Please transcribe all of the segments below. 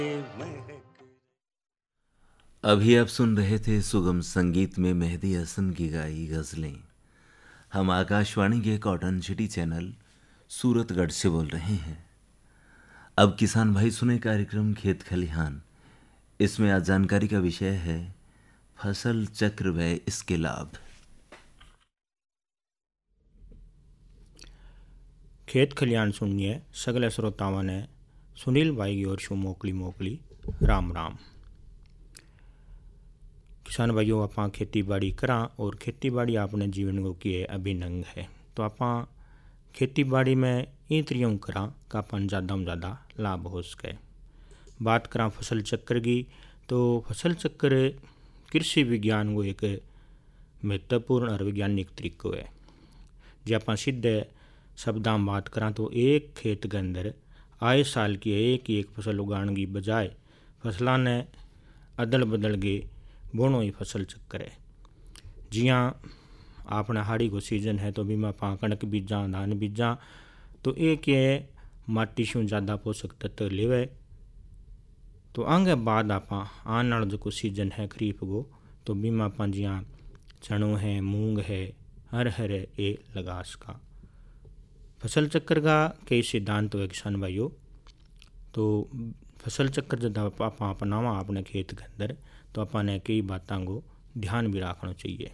अभी आप सुन रहे थे सुगम संगीत में मेहदी हसन की गाई गज़लें। हम आकाशवाणी के कॉटन सिटी चैनल सूरतगढ़ से बोल रहे हैं। अब किसान भाई सुने कार्यक्रम खेत खलिहान। इसमें आज जानकारी का विषय है फसल चक्र व इसके लाभ। खेत खलियान सुनिए सगले श्रोतावां ने सुनील भाई की ओर शू मोकली राम राम। किसान भाइयों आप खेती बाड़ी करा और खेती बाड़ी अपने जीवन को किए अभिन्न अंग है। तो आप खेती बाड़ी में इन तरीकों करा कि अपन ज़्यादा में ज़्यादा लाभ हो सके। बात करा फसल चक्र की, तो फसल चक्र कृषि विज्ञान को एक महत्वपूर्ण और वैज्ञानिक तरीको है। जो आप सीधे शब्दां में बात करा तो एक खेत के अंदर आए साल की एक फसल उगाने की बजाय फसलों ने अदल बदल के बोनो ही फसल चक्कर है। जिया आपने हाड़ी को सीजन है तो बीमा आप कणक बीजा धान बीजा तो एक ये माटी शू ज़्यादा पोषक तत्व लेवे। तो आगे बाद आप आने वाला जो सीजन है खरीफ को तो बीमा आप जिया चणो है मूंग है हर है ये लगा सका। फसल चक्र का कई सिद्धांत है किसान भाइयों। तो फसल चक्र जब आप अपनावा अपने खेत के अंदर तो अपने कई बातों को ध्यान भी रखना चाहिए।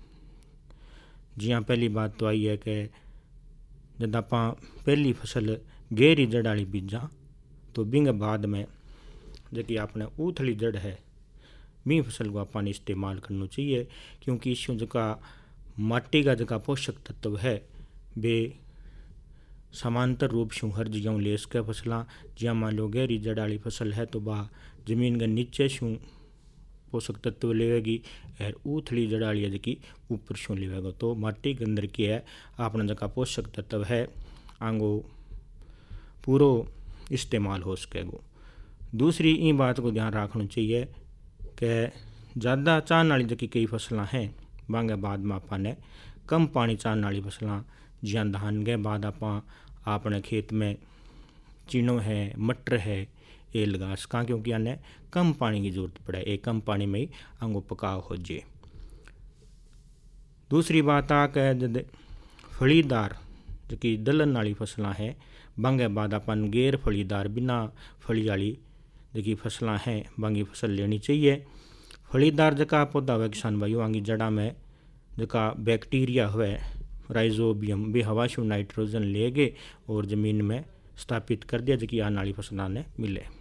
जिया पहली बात तो आई है कि जब आप पहली फसल गहरी जड़ वाली बीजा तो बिंग बाद में जी आपने उथली जड़ है बी फसल को अपन इस्तेमाल करना चाहिए। क्योंकि इस जगह माटी का जगह पोषक तत्व है वे समांतर रूप से हर जगह ले सके फसलां। जिया मान लो गहरी जड़ वाली फसल है तो वह जमीन के नीचे शू पोषक तत्व लेवेगी और उथली जड़ वाली है जी ऊपर शू लेवेगा। तो माटी के अंदर की है अपना जगह पोषक तत्व है आंगो पूरो इस्तेमाल हो सकेगो। दूसरी इन बात को ध्यान रखना चाहिए कि ज़्यादा चाहने वाली जी कई फसलां हैं बांगे बाद में आपने कम पानी चाहने वाली फसलां जिया धान के बाद आप अपने खेत में चीनो है मटर है ये लगा सका। क्योंकि आने कम पानी की जरूरत पड़े एक कम पानी में ही आंगो पकाव हो जाए। दूसरी बात आ कि जब फलीदार जो दलन वाली फसलां है बांगे बाद अपन गैर फलीदार बिना फली वाली जो फसलां हैं बांगी फसल लेनी चाहिए। फलीदार जका पौधा हुआ किसान भाइयों आंगी जड़ा में जका बैक्टीरिया हुए राइजोबियम भी हवा शू नाइट्रोजन ले गए और ज़मीन में स्थापित कर दिया जो आने वाली फसलों ने मिले।